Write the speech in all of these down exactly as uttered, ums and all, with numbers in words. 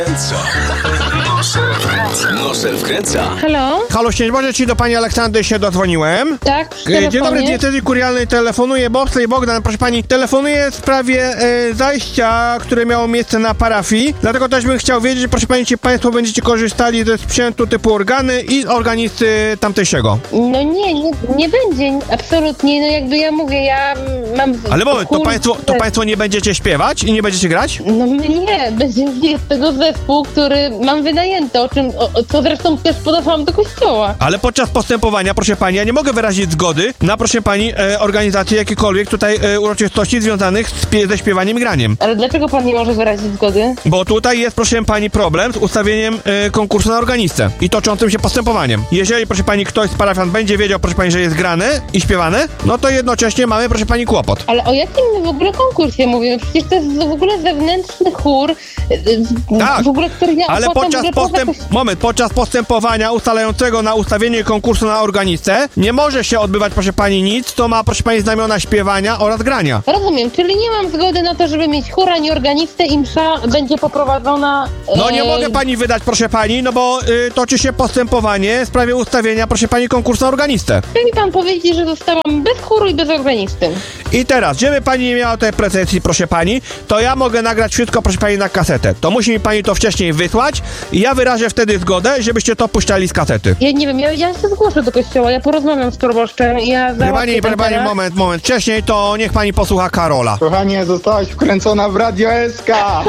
Nosel wkręca. Halo? Halo, szczęść Boże, ci do pani Aleksandry się dodzwoniłem. Tak, w E, Dzień telefonie. dobry, z diecezji kurialnej telefonuje Bobslej Bogdan. Proszę pani, telefonuję w sprawie e, zajścia, które miało miejsce na parafii. Dlatego też bym chciał wiedzieć, proszę pani, czy państwo będziecie korzystali ze sprzętu typu organy i organisty tamtejszego. No nie, nie, nie będzie, absolutnie, no jakby ja mówię, ja mam... Ale moment, to chór- państwo, to państwo nie będziecie śpiewać i nie będziecie grać? No my nie, będzie jest tego zespół, który mam wynajęty, o czym, o, o- co zresztą też podawałam do kościoła. Ale podczas postępowania, proszę pani, ja nie mogę wyrazić zgody na, proszę pani, e, organizację jakichkolwiek tutaj e, uroczystości związanych z, pie- ze śpiewaniem i graniem. Ale dlaczego pan nie może wyrazić zgody? Bo tutaj jest, proszę pani, problem z ustawieniem e, konkursu na organistę i toczącym się postępowaniem. Jeżeli, proszę pani, ktoś z parafian będzie wiedział, proszę pani, że jest grane i śpiewane, no to jednocześnie mamy, proszę pani, kłopot. Ale o jakim my w ogóle konkursie mówimy? Przecież to jest w ogóle zewnętrzny chór, y, Tak, w ogóle, który ja ale opłacam podczas w ogóle postęp... poza- Moment, podczas postępowania ustalającego na ustawienie konkursu na organistę nie może się odbywać, proszę pani, nic, co ma, proszę pani, znamiona śpiewania oraz grania. Rozumiem, czyli nie mam zgody na to, żeby mieć chór ani organistę i msza będzie poprowadzona... No nie e, mogę pani wydać, proszę pani, no bo y, toczy się postępowanie w sprawie ustawienia, proszę pani, konkursu na organistę. Chce mi pan powiedzieć, że zostałam bez chóru i bez organisty. I teraz, żeby pani nie miała tej pretensji, proszę pani, to ja mogę nagrać wszystko, proszę pani, na kasetę. To musi mi pani to wcześniej wysłać i ja wyrażę wtedy zgodę, żebyście to puszczali z kasety. Ja nie wiem, ja, ja się zgłoszę do kościoła, ja porozmawiam z proboszczem i ja Proszę załatwię pani, ten proszę pani, temat. moment, moment. Wcześniej to niech pani posłucha Karola. Kochanie, zostałaś wkręcona w Radio S K.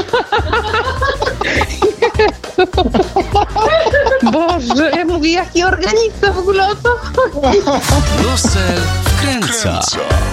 Boże, ja mówię, jaki organista w ogóle o co chodzi? Nosel wkręca.